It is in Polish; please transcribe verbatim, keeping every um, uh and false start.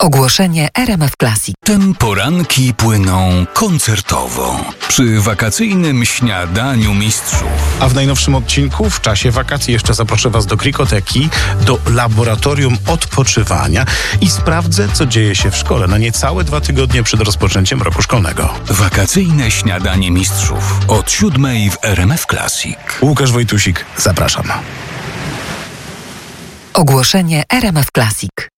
Ogłoszenie R M F Classic. Tem poranki płyną koncertowo przy wakacyjnym śniadaniu mistrzów. A w najnowszym odcinku w czasie wakacji jeszcze zaproszę Was do Krikoteki, do laboratorium odpoczywania i sprawdzę, co dzieje się w szkole na niecałe dwa tygodnie przed rozpoczęciem roku szkolnego. Wakacyjne śniadanie mistrzów od siódmej w R M F Classic. Łukasz Wojtusik, zapraszam. Ogłoszenie R M F Classic.